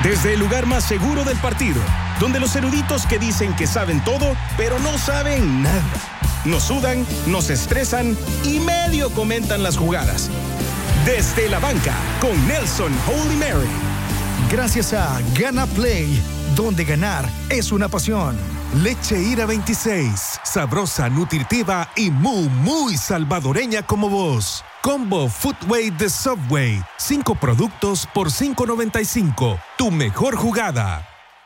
Desde el lugar más seguro del partido, donde los eruditos que dicen que saben todo, pero no saben nada. Nos sudan, nos estresan y medio comentan las jugadas. Desde la banca, con Nelson Holy Mary. Gracias a Gana Play, donde ganar es una pasión. Leche Ira 26, sabrosa, nutritiva y muy salvadoreña como vos. Combo Footway de Subway, 5 productos por $5.95. Tu mejor jugada.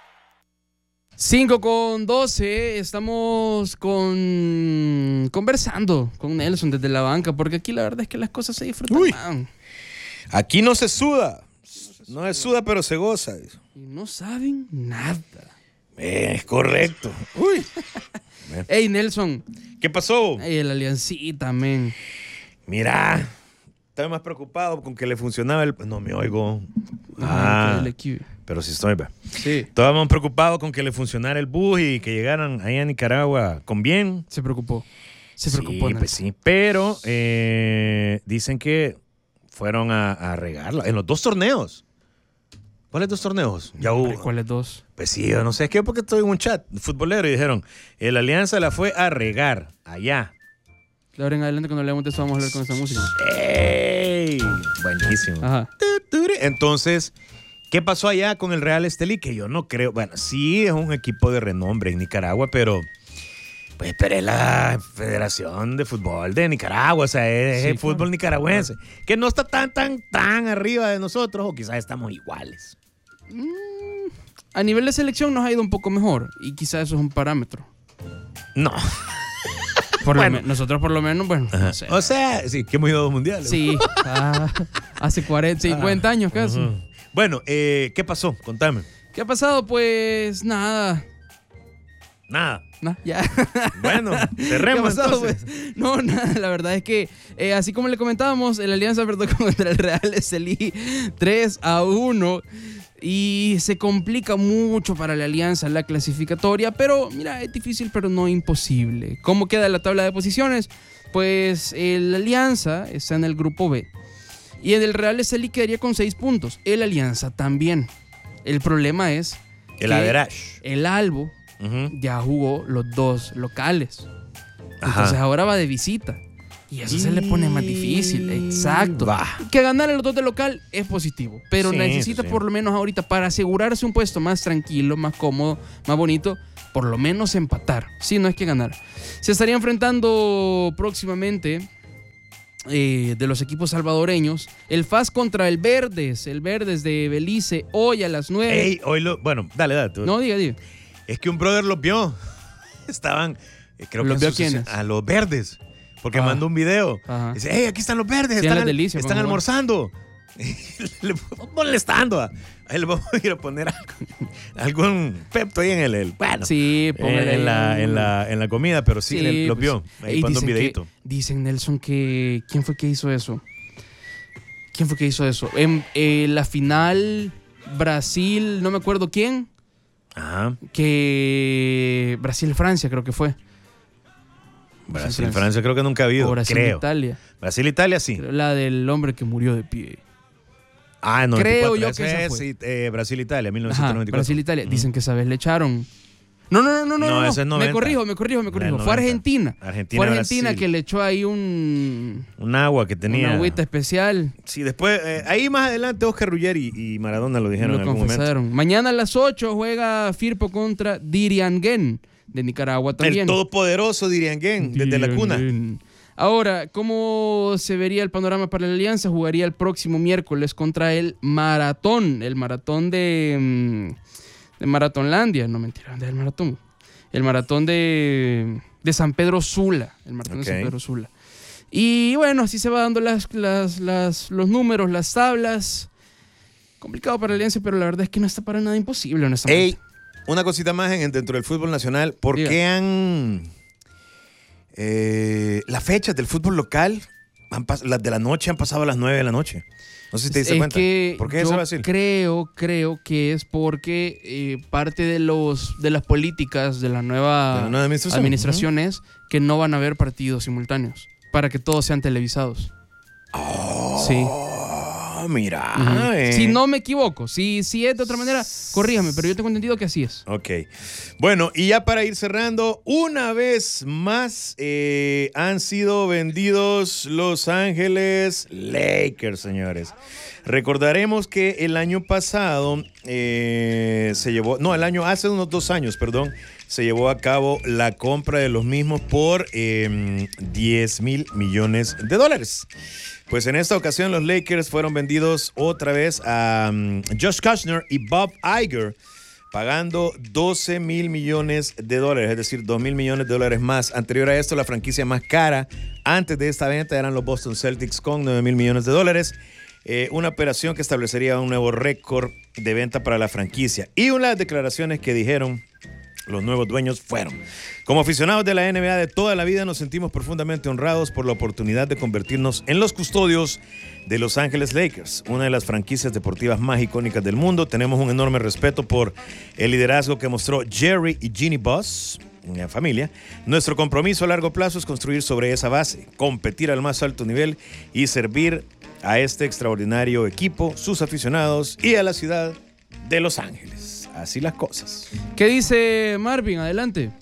5:12, estamos conversando con Nelson desde la banca, porque aquí la verdad es que las cosas se disfrutan. Aquí no se suda. No se suda, pero se goza. Y no saben nada. Es correcto. Ey, Nelson. ¿Qué pasó? Ey, el Aliancita, men. Mira, estaba más preocupado con que le funcionaba el... No me oigo. Pero sí estoy. Sí. Estábamos preocupados con que le funcionara el bus y que llegaran ahí a Nicaragua con bien. Se preocupó. Sí, pues sí. Pero dicen que fueron a regarla en los 2 torneos. ¿Cuáles 2 torneos? Ya hubo. ¿Cuáles 2? Pues sí, yo no sé qué, porque estoy en un chat futbolero y dijeron, la Alianza la fue a regar allá. De ahora en adelante, cuando leamos de eso, vamos a hablar con esta música. ¡Ey! Buenísimo. Ajá. Entonces, ¿qué pasó allá con el Real Estelí? Que yo no creo. Bueno, sí es un equipo de renombre en Nicaragua, pero es la Federación de Fútbol de Nicaragua, o sea, es el fútbol nicaragüense, que no está tan arriba de nosotros, o quizás estamos iguales. A nivel de selección nos ha ido un poco mejor, y quizás eso es un parámetro. No. Nosotros por lo menos, bueno, no sé. O sea, sí, que hemos ido a 2 mundiales. Sí, hace 50 años casi. Bueno, ¿qué pasó? Contame. ¿Qué ha pasado? Pues nada. Ya. Bueno, cerremos. ¿Qué ha pasado, pues? No, nada, la verdad es que así como le comentábamos, el Alianza perdió contra el Real Estelí 3-1 y se complica mucho para la Alianza la clasificatoria, pero mira, es difícil pero no imposible. ¿Cómo queda la tabla de posiciones? Pues la Alianza está en el grupo B y el Real Estelí quedaría con 6 puntos, el Alianza también. El problema es el average. El Albo ya jugó los 2 locales. Entonces ahora va de visita. Y eso se le pone más difícil. Exacto. Que ganar los 2 de local es positivo. Pero necesita por lo menos ahorita, para asegurarse un puesto más tranquilo, más cómodo, más bonito, por lo menos empatar. Sí, no es que ganar. Se estaría enfrentando próximamente de los equipos salvadoreños. El FAS contra el Verdes. El Verdes de Belice, hoy a las 9. Bueno, dale. Tú. No, diga. Es que un brother los vio. Estaban, creo ¿Los que vio quiénes? A los Verdes. Porque mandó un video. Dice, hey, aquí están los Verdes. Sí, están almorzando. Le molestando. Ahí le vamos a ir a poner algún pepto ahí en el bueno, sí, en la comida, pero sí, lo vio. Ahí pone un videito. Dicen, Nelson, que ¿quién fue que hizo eso? En la final, Brasil, no me acuerdo quién. Que Brasil-Francia creo que fue. Brasil-Francia creo que nunca ha habido. O Brasil-Italia. Brasil-Italia sí. La del hombre que murió de pie. No, creo yo que esa fue. Brasil-Italia, 1994. Brasil-Italia. Dicen que esa vez le echaron. No. Ese es 90. Me corrijo. Fue Argentina. Fue Argentina que le echó ahí un agua que tenía. Una agüita especial. Sí, después, ahí más adelante Oscar Ruggeri y Maradona lo dijeron en algún confesaron. momento. Mañana a las 8 juega Firpo contra Diriangén de Nicaragua también. El todopoderoso Diriangén, desde la cuna. Ahora, ¿cómo se vería el panorama para la Alianza? Jugaría el próximo miércoles contra el Maratón de Maratonlandia. No, mentira, del Maratón. El Maratón de San Pedro Sula. El Maratón de San Pedro Sula. Y bueno, así se va dando los números, las tablas. Complicado para la Alianza, pero la verdad es que no está para nada imposible, honestamente. Una cosita más dentro del fútbol nacional. ¿Por qué las fechas del fútbol local, las de la noche, han pasado a las 9 de la noche? No sé si te diste cuenta. ¿Por qué eso va así? Creo que es porque parte de las políticas de la nueva administración es que no van a haber partidos simultáneos para que todos sean televisados. Sí. Mira. Si no me equivoco, si es de otra manera, corríjame, pero yo tengo entendido que así es. Ok. Bueno, y ya para ir cerrando, una vez más han sido vendidos Los Ángeles Lakers, señores. Recordaremos que el año pasado hace unos 2 años, se llevó a cabo la compra de los mismos por $10,000 millones. Pues en esta ocasión los Lakers fueron vendidos otra vez a Josh Kushner y Bob Iger, pagando $12,000 millones, es decir, $2,000 millones más. Anterior a esto, la franquicia más cara antes de esta venta eran los Boston Celtics con $9,000 millones. Una operación que establecería un nuevo récord de venta para la franquicia. Y unas declaraciones que dijeron los nuevos dueños fueron: como aficionados de la NBA de toda la vida, nos sentimos profundamente honrados por la oportunidad de convertirnos en los custodios de Los Ángeles Lakers, una de las franquicias deportivas más icónicas del mundo. Tenemos un enorme respeto por el liderazgo que mostró Jerry y Jeannie Buss en la familia. Nuestro compromiso a largo plazo es construir sobre esa base, competir al más alto nivel y servir a este extraordinario equipo, sus aficionados y a la ciudad de Los Ángeles. Así las cosas. ¿Qué dice Marvin? Adelante.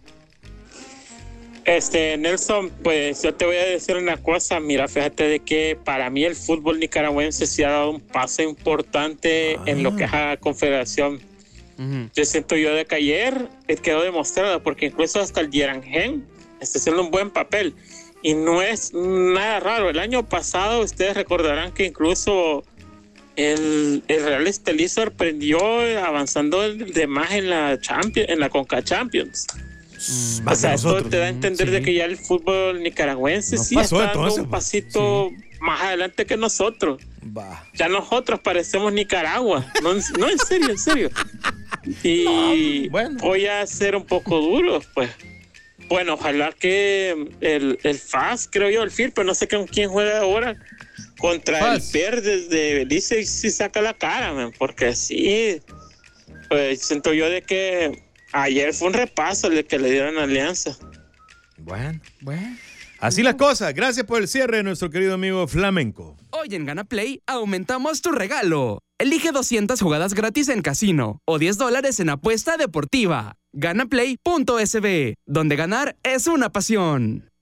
Nelson, pues yo te voy a decir una cosa. Mira, fíjate de que para mí el fútbol nicaragüense sí ha dado un paso importante en lo que es la confederación. Yo siento de que ayer quedó demostrado, porque incluso hasta el Yerangen está haciendo un buen papel. Y no es nada raro. El año pasado ustedes recordarán que incluso el Real Estelí sorprendió avanzando de más en la Conca Champions. O sea, esto te da a entender de que ya el fútbol nicaragüense sí está dando un pasito más adelante que nosotros. Ya nosotros parecemos Nicaragua. No, en serio. Y voy a ser un poco duro, pues. Bueno, ojalá que el FAS, creo yo, el FIR, pero no sé con quién juega ahora, contra FAS. El PER de Belice, sí saca la cara, man, porque sí, pues siento yo de que ayer fue un repaso el que le dieron a Alianza. Bueno. Así las cosas. Gracias por el cierre, nuestro querido amigo Flamenco. Hoy en Gana Play aumentamos tu regalo. Elige 200 jugadas gratis en casino o $10 en apuesta deportiva. Ganaplay.sb, donde ganar es una pasión.